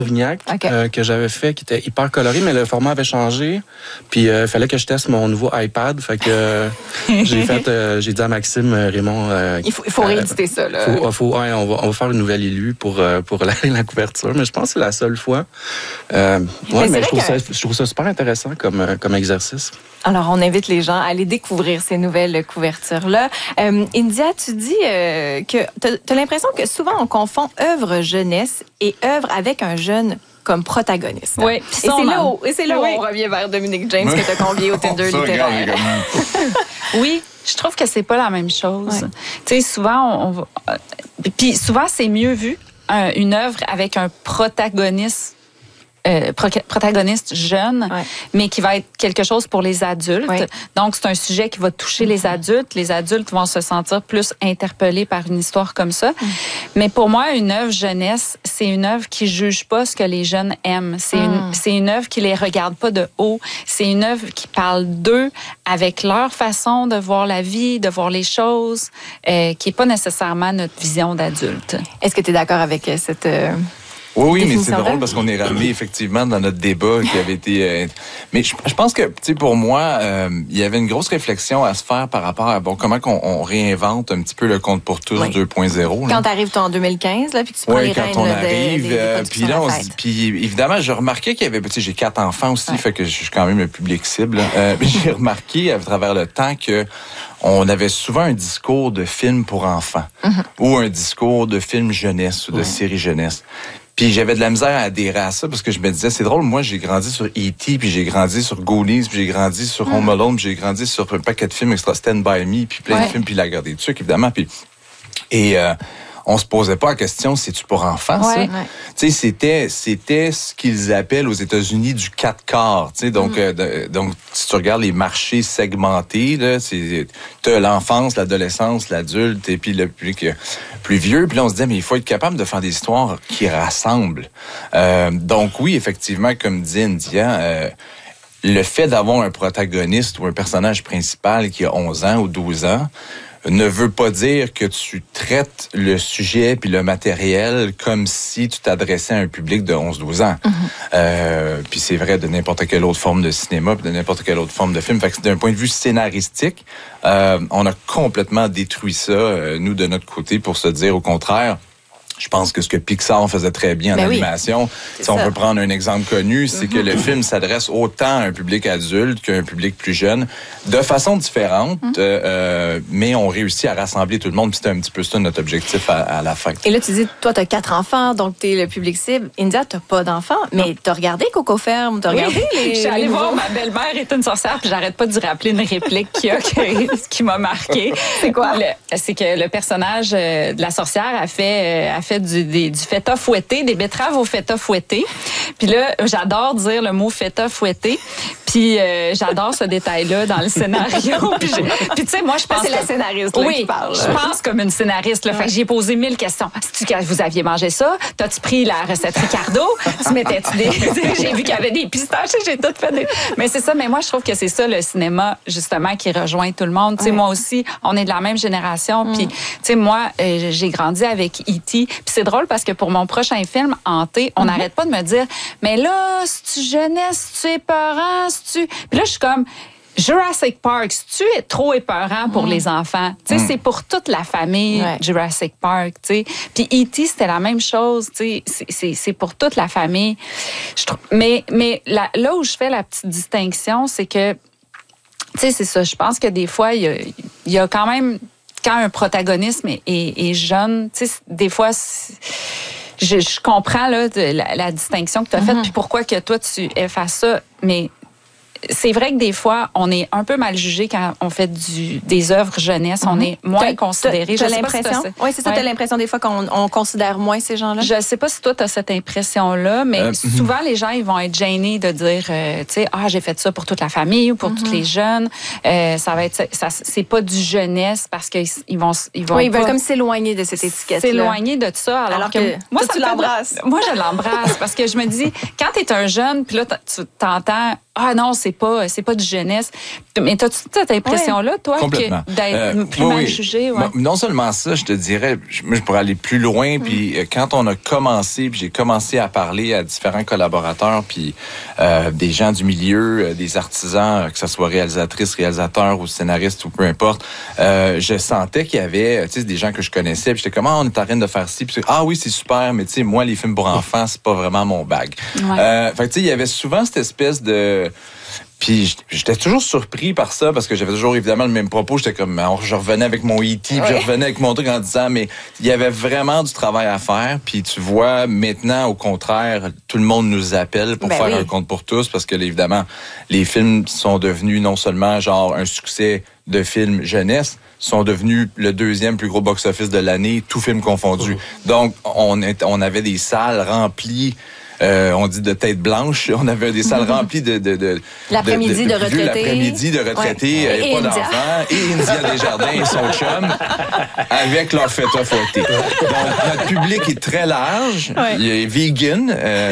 Vignac que j'avais fait, qui était hyper coloré, mais le format avait changé. Puis il fallait que je teste mon nouveau iPad. Fait que j'ai dit à Maxime Raymond... il faut rééditer ça, là. On va faire une nouvelle élue pour la couverture, mais je pense que c'est la seule fois. Je trouve ça super intéressant comme exercice. Alors, on invite les gens à aller découvrir ces nouvelles couvertures-là. India, tu dis que tu as l'impression que souvent on confond œuvre jeunesse et œuvre avec un jeune comme protagoniste. Oui. Et c'est là où on revient vers Dominique James que tu as convié au Tinder littéraire. Oui, je trouve que c'est pas la même chose. Tu sais, souvent, puis souvent, c'est mieux vu, une œuvre avec un protagoniste jeune, mais qui va être quelque chose pour les adultes. Oui. Donc, c'est un sujet qui va toucher les adultes. Les adultes vont se sentir plus interpellés par une histoire comme ça. Mais pour moi, une œuvre jeunesse, c'est une œuvre qui juge pas ce que les jeunes aiment. C'est une œuvre qui les regarde pas de haut. C'est une œuvre qui parle d'eux avec leur façon de voir la vie, de voir les choses, qui est pas nécessairement notre vision d'adulte. Est-ce que tu es d'accord avec cette... Oui, mais c'est drôle parce qu'on est ramené effectivement dans notre débat qui avait été... Mais je pense que, tu sais, pour moi, il y avait une grosse réflexion à se faire par rapport à comment on réinvente un petit peu le Compte pour tous 2.0. Quand tu arrives, toi, en 20em, là, puis tu prends les rênes quand on arrive, puis là, puis évidemment, j'ai remarqué qu'il y avait... Tu sais, j'ai 4 enfants aussi, fait que je suis quand même le public cible. J'ai remarqué à travers le temps que on avait souvent un discours de film pour enfants ou un discours de film jeunesse ou de série jeunesse. Puis j'avais de la misère à adhérer à ça parce que je me disais, c'est drôle, moi j'ai grandi sur E.T., puis j'ai grandi sur Goonies, puis j'ai grandi sur Home Alone, puis j'ai grandi sur un paquet de films extra Stand By Me, puis plein de films, puis La Guerre des Tucs, évidemment. Et on se posait pas la question, c'est-tu pour enfants, ça? Tu sais, c'était ce qu'ils appellent aux États-Unis du 4 quarts. Tu sais, donc, si tu regardes les marchés segmentés, là, t'as l'enfance, l'adolescence, l'adulte, et puis le public plus vieux. Puis là, on se disait, mais il faut être capable de faire des histoires qui rassemblent. Donc oui, effectivement, comme dit India, le fait d'avoir un protagoniste ou un personnage principal qui a 11 ans ou 12 ans, ne veut pas dire que tu traites le sujet puis le matériel comme si tu t'adressais à un public de 11-12 ans. Puis c'est vrai de n'importe quelle autre forme de cinéma puis de n'importe quelle autre forme de film. Fait que d'un point de vue scénaristique, on a complètement détruit ça, nous, de notre côté, pour se dire au contraire. Je pense que ce que Pixar faisait très bien en animation, si on peut prendre un exemple connu, c'est que le film s'adresse autant à un public adulte qu'à un public plus jeune, de façon différente, mais on réussit à rassembler tout le monde. Puis c'était un petit peu ça notre objectif à la fin. Et là, tu dis, toi, t'as 4 enfants, donc t'es le public cible. India, t'as pas d'enfants, mais t'as regardé Coco Ferme, t'as regardé les... Je suis allée voir Ma belle-mère est une sorcière, puis j'arrête pas de rappeler une réplique qui m'a marquée. C'est quoi? C'est que le personnage de la sorcière a fait du feta fouetté, des betteraves au feta fouetté. Puis là, j'adore dire le mot feta fouetté. Puis j'adore ce détail-là dans le scénario. Puis tu sais, moi, je pense c'est la scénariste là, qui parle. Je pense comme une scénariste. Là. Fait que j'ai posé 1000 questions. Si vous aviez mangé ça, t'as-tu pris la recette Ricardo? Tu mettais-tu des... J'ai vu qu'il y avait des pistaches, j'ai tout fait des... Mais c'est ça, mais moi, je trouve que c'est ça, le cinéma, justement, qui rejoint tout le monde. Tu sais, moi aussi, on est de la même génération. Puis, tu sais, moi, j'ai grandi avec E.T. Puis c'est drôle parce que pour mon prochain film, Hanté, on n'arrête pas de me dire, mais là, c'est-tu jeunesse, c'est-tu épeurant, c'est-tu... Puis là, je suis comme... Jurassic Park, tu es trop épeurant pour les enfants. Tu sais, c'est pour toute la famille, Jurassic Park, tu sais. Puis E.T., c'était la même chose, tu sais. C'est pour toute la famille. Je trouve, mais là où je fais la petite distinction, c'est que, tu sais, c'est ça. Je pense que des fois, il y a quand même, quand un protagonisme est jeune, tu sais, des fois... Je comprends là, la distinction que tu as faite, puis pourquoi que toi, tu effaces ça, mais... C'est vrai que des fois, on est un peu mal jugé quand on fait des œuvres jeunesse. On est moins considéré. J'ai l'impression. Oui, c'est ça. T'as l'impression des fois qu'on considère moins ces gens-là. Je sais pas si toi t'as cette impression-là, mais souvent les gens ils vont être gênés de dire, tu sais, j'ai fait ça pour toute la famille ou pour tous les jeunes. Ça va être, c'est pas du jeunesse parce qu'ils vont. Oui, ils veulent comme s'éloigner de cette étiquette. S'éloigner de ça. Alors que moi, tu l'embrasses. Moi, je l'embrasse parce que je me dis, quand t'es un jeune, puis là tu t'entends ah non, c'est pas du jeunesse. Mais t'as-tu cette impression-là, toi, complètement. que d'être plus mal jugé? Ouais. Non seulement ça, je te dirais, moi, je pourrais aller plus loin. Puis quand on a commencé, puis j'ai commencé à parler à différents collaborateurs, puis des gens du milieu, des artisans, que ce soit réalisatrices, réalisateurs ou scénaristes ou peu importe, je sentais qu'il y avait, tu sais, des gens que je connaissais. Puis j'étais comme, on est en train de faire ci. Puis ah oui, c'est super, mais tu sais, moi, les films pour enfants, c'est pas vraiment mon bag. Ouais. Fait que tu sais, il y avait souvent cette espèce de... Puis j'étais toujours surpris par ça parce que j'avais toujours évidemment le même propos. J'étais comme, je revenais avec mon E.T., puis je revenais avec mon truc en disant, mais il y avait vraiment du travail à faire. Puis tu vois, maintenant, au contraire, tout le monde nous appelle pour faire un compte pour tous parce que, évidemment, les films sont devenus non seulement genre un succès de film jeunesse, sont devenus le 2e plus gros box-office de l'année, tout film confondu. Donc, on avait des salles remplies. On dit de tête blanche. On avait des salles remplies de l'après-midi de retraités. L'après-midi de retraités, pas d'enfants. Et India Desjardins et son chum avec leur fête à fouetter. Donc, notre public est très large. Il est vegan.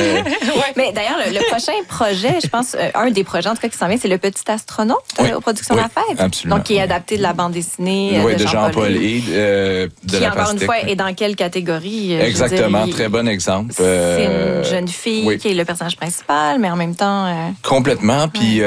Mais d'ailleurs, le prochain projet, je pense, un des projets en tout cas qui s'en vient, c'est Le Petit Astronaute aux Productions La Fête. Absolument. Donc, qui est adapté de la bande dessinée de Jean-Paul Haye, de qui, la encore une fois, est dans quelle catégorie? Exactement, très bon exemple. C'est une jeune fille qui est le personnage principal, mais en même temps... Complètement. Puis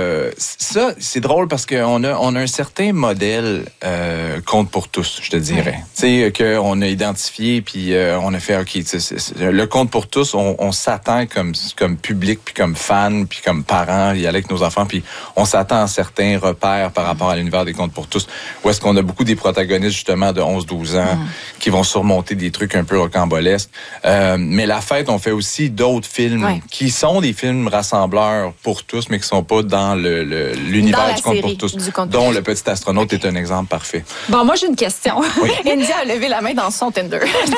ça, c'est drôle parce qu'on a un certain modèle compte pour tous, je te dirais. Tu sais, qu'on a identifié, puis on a fait, OK, le compte pour tous, on s'attend comme public, puis comme fan, puis comme parents, y aller avec nos enfants, puis on s'attend à certains repères par rapport à l'univers des comptes pour tous. Où est-ce qu'on a beaucoup des protagonistes, justement, de 11-12 ans, qui vont surmonter des trucs un peu rocambolesques. Mais La Fête, on fait aussi d'autres films qui sont des films rassembleurs pour tous, mais qui sont pas dans l'univers du compte pour tous, dont Le Petit Astronaute est un exemple parfait. Bon, moi, j'ai une question. India a levé la main dans son Tinder.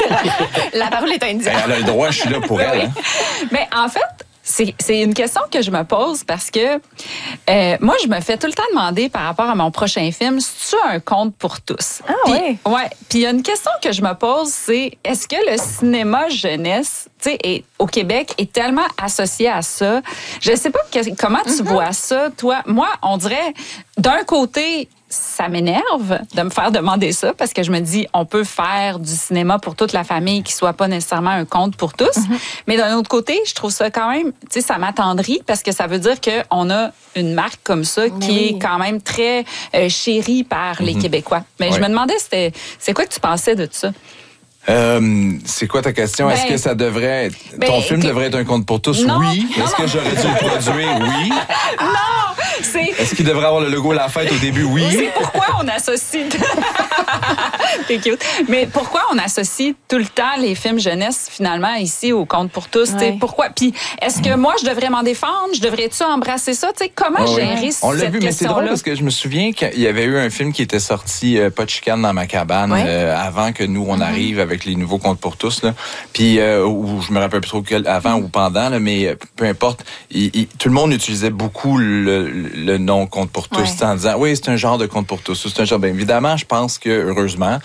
La parole est à India. Elle a le droit, je suis là pour elle. Hein? Mais en fait, c'est une question que je me pose parce que moi, je me fais tout le temps demander par rapport à mon prochain film, c'est-tu un conte pour tous? Ah oui? Ouais. Puis il y a une question que je me pose, c'est est-ce que le cinéma jeunesse, tu sais, au Québec, est tellement associé à ça? Je sais pas comment tu vois ça, toi. Moi, on dirait, d'un côté, ça m'énerve de me faire demander ça parce que je me dis, on peut faire du cinéma pour toute la famille qui soit pas nécessairement un conte pour tous. Mais d'un autre côté, je trouve ça quand même, tu sais, ça m'attendrit parce que ça veut dire qu'on a une marque comme ça qui est quand même très chérie par les Québécois. Mais je me demandais, c'est quoi que tu pensais de ça? C'est quoi ta question? Est-ce que ça devrait être... ton film devrait être un conte pour tous? Non, oui. Est-ce que j'aurais dû le produire? Oui. Non! Est-ce qu'il devrait avoir le logo La Fête au début? Oui. C'est pourquoi on associe... T'es cute. Mais pourquoi on associe tout le temps les films jeunesse, finalement, ici, au conte pour tous? Pourquoi? Puis, est-ce que moi, je devrais m'en défendre? Je devrais-tu embrasser ça? T'sais, comment gérer cette question-là? On l'a vu, mais c'est drôle parce que je me souviens qu'il y avait eu un film qui était sorti, Pas de chicane dans ma cabane, avant que nous, on arrive avec les nouveaux contes pour tous. Là. Puis, ou je me rappelle plus trop avant ou pendant, là, mais peu importe, tout le monde utilisait beaucoup le nom conte pour tous en disant, oui, c'est un genre de conte pour tous. C'est un genre, bien évidemment, je pense que, heureusement,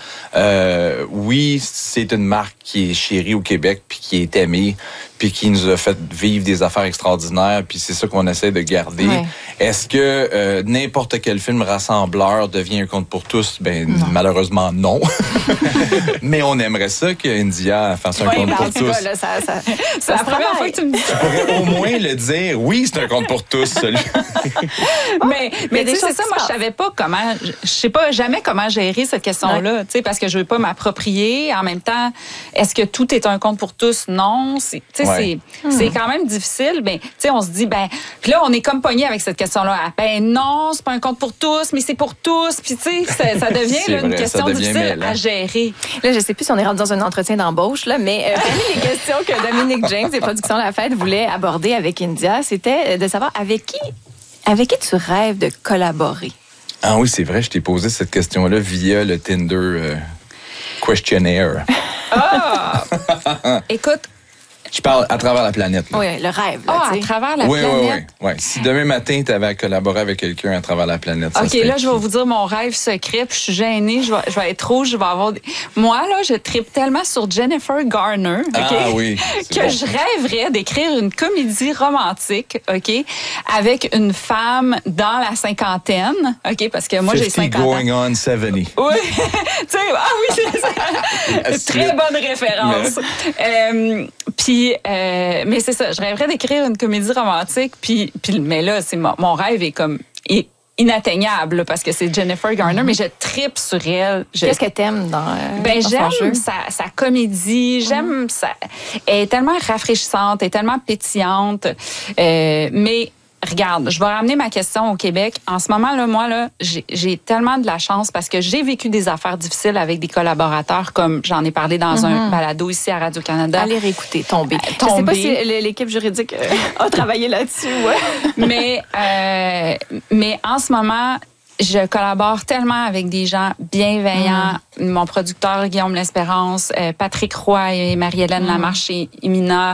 oui, c'est une marque qui est chérie au Québec puis qui est aimée puis qui nous a fait vivre des affaires extraordinaires puis c'est ça qu'on essaie de garder. Est-ce que n'importe quel film rassembleur devient un conte pour tous? Ben non. Malheureusement non. Mais on aimerait ça qu'India fasse un conte pour tous. Cas, là, c'est la première fois que tu me dis. Tu pourrais au moins le dire. Oui, c'est un conte pour tous. Celui. mais tu sais, c'est ça. Moi, je savais pas comment. Je sais pas jamais comment gérer cette question-là. Tu sais, parce que je veux pas m'approprier. En même temps, est-ce que tout est un conte pour tous? Non. C'est quand même difficile. Mais tu sais, on se dit puis là, on est comme pogné avec cette question-là. Ben non, c'est pas un conte pour tous, mais c'est pour tous. Puis tu sais, ça devient là, une question difficile à gérer. Là, je sais plus si on est rendu dans un entretien d'embauche là, mais parmi les questions que Dominique James des Productions La Fête voulait aborder avec India, c'était de savoir avec qui tu rêves de collaborer. Ah oui, c'est vrai, je t'ai posé cette question-là via le Tinder questionnaire. Écoute, Je parle à travers la planète. Là. Oui, le rêve. Là, à travers la planète. Oui. Si demain matin, tu avais à collaborer avec quelqu'un à travers la planète, ça OK, là, je vais vous dire mon rêve secret, puis je suis gênée, je vais être rouge, je vais avoir... Moi, là, je tripe tellement sur Jennifer Garner, OK? Ah oui. Que je rêverais d'écrire une comédie romantique, OK? Avec une femme dans la cinquantaine, OK? Parce que moi, j'ai 50 ans. going on 70. Oui, tu sais, oui, c'est ça. Très bonne référence. Mais c'est ça, je rêverais d'écrire une comédie romantique, mais là, c'est mon rêve est comme inatteignable là, parce que c'est Jennifer Garner, mais je tripe sur elle. Qu'est-ce que t'aimes dans j'aime sa comédie, j'aime elle est tellement rafraîchissante, elle est tellement pétillante, mais regarde, je vais ramener ma question au Québec. En ce moment, là, moi, là, j'ai tellement de la chance parce que j'ai vécu des affaires difficiles avec des collaborateurs, comme j'en ai parlé dans un balado ici à Radio-Canada. Allez réécouter, tomber. Je sais pas si l'équipe juridique a travaillé là-dessus. Ouais. Mais en ce moment, je collabore tellement avec des gens bienveillants. Mon producteur, Guillaume L'Espérance, Patrick Roy et Marie-Hélène Lamarche et Imina.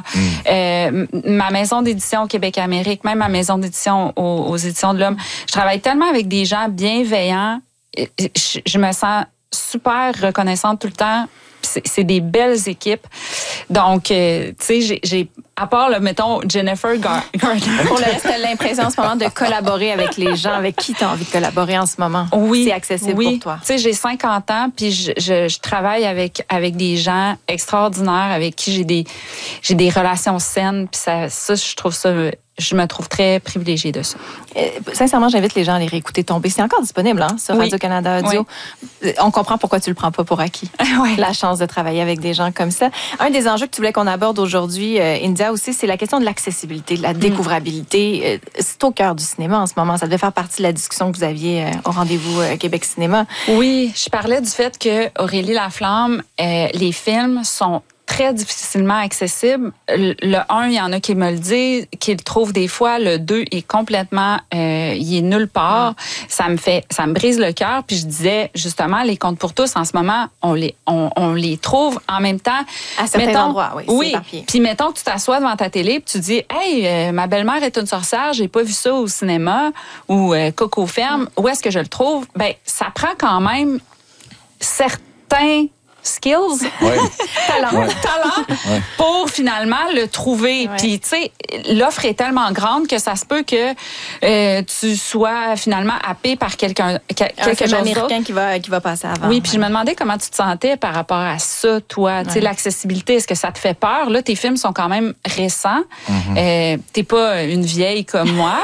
Ma maison d'édition au Québec-Amérique, même ma maison d'édition aux Éditions de l'Homme. Je travaille tellement avec des gens bienveillants. Je me sens super reconnaissante tout le temps. C'est des belles équipes. Donc, tu sais, j'ai à part, là, mettons, Jennifer Garner. Pour le reste, t'as l'impression en ce moment de collaborer avec les gens avec qui t'as envie de collaborer en ce moment. Oui. C'est accessible pour toi. Tu sais, j'ai 50 ans, puis je travaille avec des gens extraordinaires avec qui j'ai des relations saines, puis ça, je trouve ça... Je me trouve très privilégiée de ça. Sincèrement, j'invite les gens à les réécouter tomber. C'est encore disponible sur Radio-Canada Audio. Oui. On comprend pourquoi tu le prends pas pour acquis. Oui. La chance de travailler avec des gens comme ça. Un des enjeux que tu voulais qu'on aborde aujourd'hui, India aussi, c'est la question de l'accessibilité, de la découvrabilité. C'est au cœur du cinéma en ce moment. Ça devait faire partie de la discussion que vous aviez au rendez-vous Québec Cinéma. Oui, je parlais du fait que Aurélie Laflamme, les films sont très difficilement accessible. Le 1, il y en a qui me le disent, qui le trouvent des fois. Le 2 est complètement, il est nulle part. Ça me brise le cœur. Puis je disais, justement, les Contes pour tous, en ce moment, on les trouve en même temps. À certains endroits, oui. Puis mettons que tu t'assois devant ta télé, puis tu dis, hey, ma belle-mère est une sorcière, j'ai pas vu ça au cinéma, ou Coco Ferme, où est-ce que je le trouve? Ben, ça prend quand même certains skills, talent, pour finalement le trouver. Puis, tu sais, l'offre est tellement grande que ça se peut que tu sois finalement happé par quelque chose américain qui va passer avant. Oui, puis je me demandais comment tu te sentais par rapport à ça, toi. Tu sais, l'accessibilité, est-ce que ça te fait peur? Là, tes films sont quand même récents. T'es pas une vieille comme moi.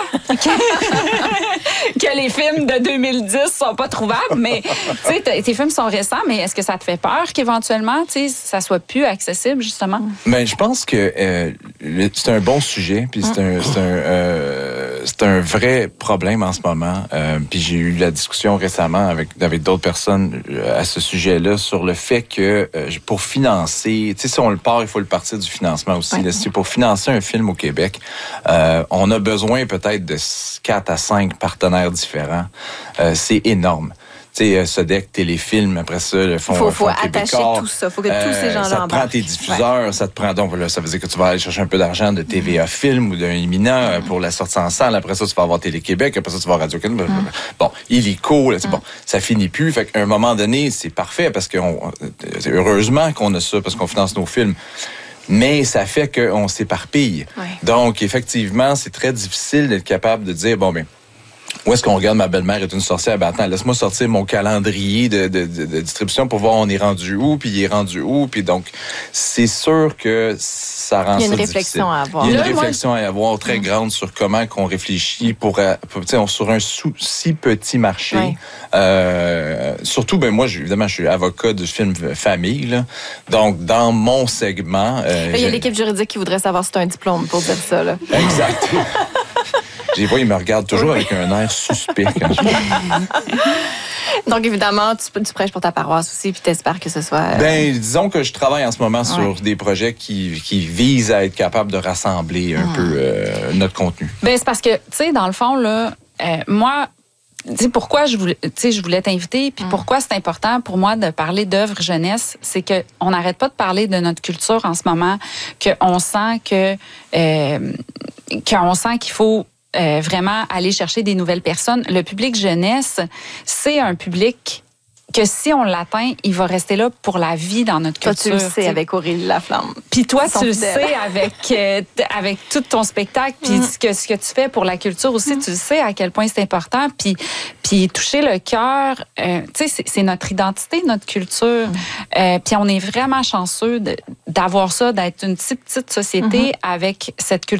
Que les films de 2010 sont pas trouvables, mais tu sais, tes films sont récents, mais est-ce que ça te fait peur qu'éventuellement, tu sais, ça soit plus accessible, justement? Ben, je pense que c'est un bon sujet, puis c'est un vrai problème en ce moment. Puis j'ai eu la discussion récemment avec d'autres personnes à ce sujet-là sur le fait que pour financer, tu sais, si on le part, il faut le partir du financement aussi. Là, si pour financer un film au Québec, on a besoin peut-être de 4 à 5 partenaires différents. C'est énorme. Tu sais, Sodec, Téléfilm, après ça, le fonds Faut Québécois. attacher tout ça. Faut que tous ces gens-là ça te prend tes diffuseurs, ça te prend donc là, ça veut dire que tu vas aller chercher un peu d'argent de TVA Film ou d'un Imminent pour la sortie en salle. Après ça, tu vas avoir Télé-Québec. Après ça, tu vas avoir Radio-Canada. Bon, illico, là, c'est bon, ça finit plus. Fait qu'à un moment donné, c'est parfait parce que heureusement qu'on a ça parce qu'on finance nos films. Mais ça fait qu'on s'éparpille. Donc, effectivement, c'est très difficile d'être capable de dire, bon, ben, où est-ce qu'on regarde ma belle-mère est une sorcière? Ben attends, laisse-moi sortir mon calendrier de distribution pour voir on est rendu où, puis il est rendu où. Puis donc, c'est sûr que ça rend ça difficile. Il y a une réflexion à avoir. Il y a une réflexion à avoir très grande sur comment qu'on réfléchit pour sur un si petit marché. Surtout, ben moi, évidemment, je suis avocat de film famille. Là. Donc, dans mon segment... il y a l'équipe juridique qui voudrait savoir si tu as un diplôme pour dire ça. Là. Exact. J'ai vois, il me regarde toujours avec un air suspect quand je parle. Donc, évidemment, tu prêches pour ta paroisse aussi, puis t'espères que ce soit... Ben, disons que je travaille en ce moment sur des projets qui visent à être capable de rassembler un peu notre contenu. Ben, c'est parce que, tu sais, dans le fond, là, moi... pourquoi je voulais t'inviter, puis pourquoi c'est important pour moi de parler d'œuvres jeunesse, c'est que on n'arrête pas de parler de notre culture en ce moment, qu'on sent qu'il faut vraiment aller chercher des nouvelles personnes. Le public jeunesse, c'est un public que si on l'atteint, il va rester là pour la vie dans notre culture. Toi, tu le sais avec Aurélie Laflamme. Puis toi, tu le sais avec tout ton spectacle, puis ce que tu fais pour la culture aussi, tu le sais à quel point c'est important. Puis toucher le cœur, tu sais, c'est notre identité, notre culture. Puis on est vraiment chanceux d'avoir ça, d'être une petite société avec cette culture